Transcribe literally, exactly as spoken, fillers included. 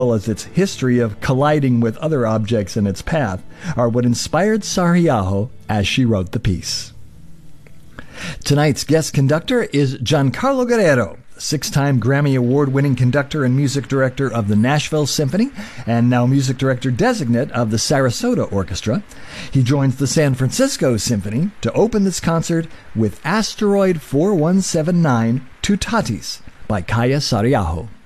as its history of colliding with other objects in its path, are what inspired Sarriaho as she wrote the piece. Tonight's guest conductor is Giancarlo Guerrero, six-time Grammy Award-winning conductor and music director of the Nashville Symphony, and now music director designate of the Sarasota Orchestra. He joins the San Francisco Symphony to open this concert with Asteroid four one seven nine Two Tatis by Kaya Sarriaho.